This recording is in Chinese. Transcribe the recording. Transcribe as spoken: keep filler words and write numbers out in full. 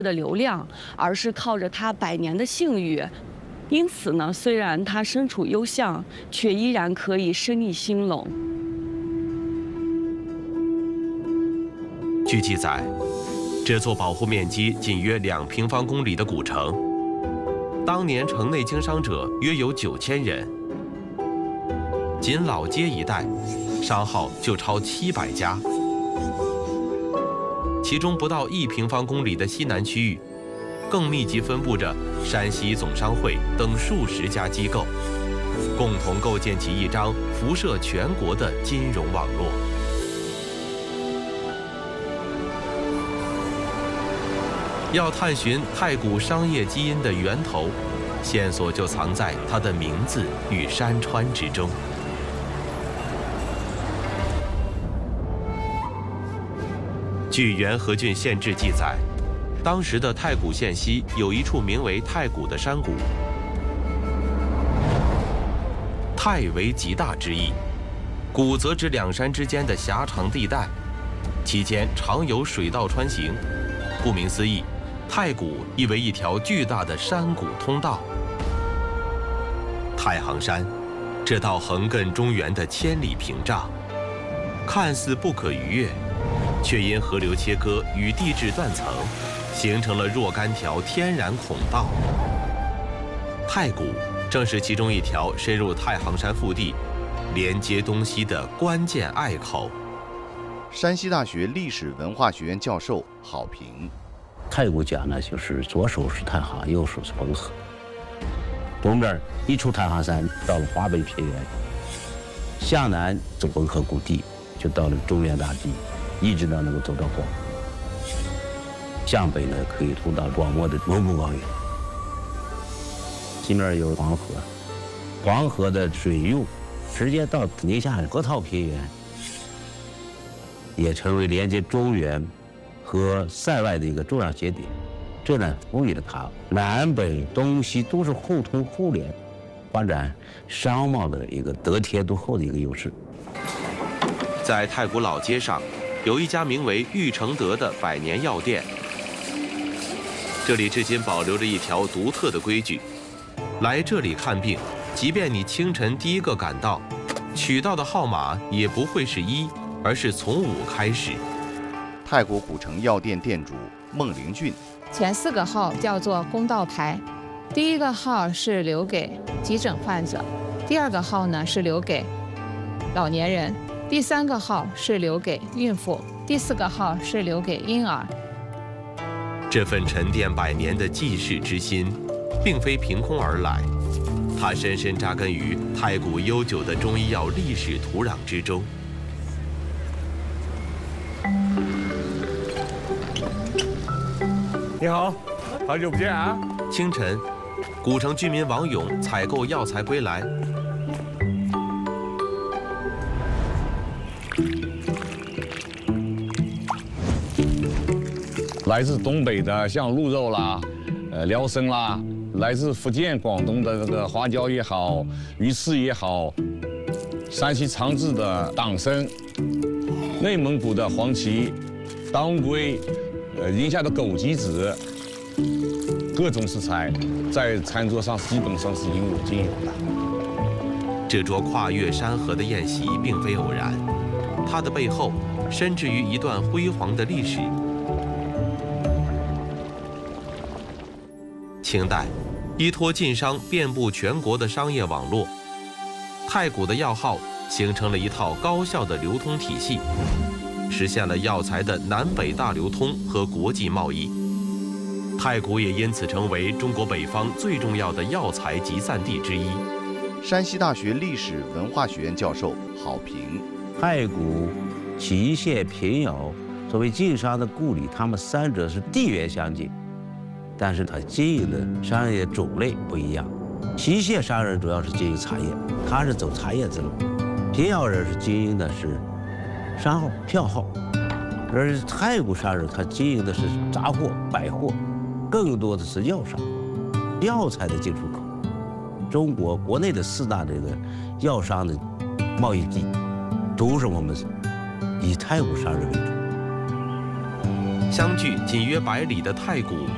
的流量，而是靠着他百年的信誉。因此呢，虽然他身处幽巷，却依然可以生意兴隆。 据记载，这座保护面积仅约两平方公里的古城，当年城内经商者约有九千人，仅老街一带，商号就超七百家。其中不到一平方公里的西南区域，更密集分布着山西总商会等数十家机构，共同构建起一张辐射全国的金融网络。要探寻太谷商业基因的源头，线索就藏在它的名字与山川之中。据元和郡县志记载，当时的太谷县西有一处名为太谷的山谷。太为极大之意，谷则指两山之间的狭长地带，其间常有水道穿行。顾名思义，太谷意为一条巨大的山谷通道。太行山，这道横亘中原的千里屏障，看似不可逾越，却因河流切割与地质断层，形成了若干条天然孔道。太谷正是其中一条深入太行山腹地，连接东西的关键隘口。 山西大学历史文化学院教授郝平： 太谷讲呢，就是左手是太行，右手是黄河。东边一出太行山，到了华北平原，向南走黄河谷地，就到了中原大地，一直到能够走到广漠。向北呢，可以通到广漠的蒙古高原。西面有黄河，黄河的水用直接到宁夏河套平原，也成为连接中原和塞外的一个重要节点。这呢，赋予了它南北东西都是互通互联，发展商贸的一个得天独厚的一个优势。 在太谷老街上，有一家名为玉承德的百年药店。这里至今保留着一条独特的规矩：来这里看病，即便你清晨第一个赶到，取到的号码也不会是一，而是从五开始。 太谷古城药店店主孟灵俊： 前四个号叫做公道牌，第一个号是留给急诊患者，第二个号呢是留给老年人，第三个号是留给孕妇，第四个号是留给婴儿。 这份沉淀百年的济世之心，并非凭空而来，它深深扎根于太谷悠久的中医药历史土壤之中。 你好，好久不见啊！ 清晨，古城居民王勇采购药材归来。 来自东北的像鹿肉啦，呃，辽参啦；来自福建、广东的这个花椒也好，鱼翅也好；山西长治的党参，内蒙古的黄芪、当归，呃，宁夏的枸杞子，各种食材在餐桌上基本上是应有尽有的。 这桌跨越山河的宴席并非偶然，它的背后深植于一段辉煌的历史。清代，依托晋商遍布全国的商业网络，太谷的药号形成了一套高效的流通体系，实现了药材的南北大流通和国际贸易。太谷也因此成为中国北方最重要的药材集散地之一。 山西大学历史文化学院教授郝平： 太谷、祁县、平遥作为晋商的故里，他们三者是地缘相近，但是他经营的商业种类不一样。祁县商人主要是经营茶叶，他是走茶叶之路；平遥人是经营的是商号、票号，而太谷商人他经营的是杂货、百货，更多的是药商、药材的进出口。中国国内的四大这个药商的贸易地，都是我们以太谷商人为主。 相距仅约百里的太谷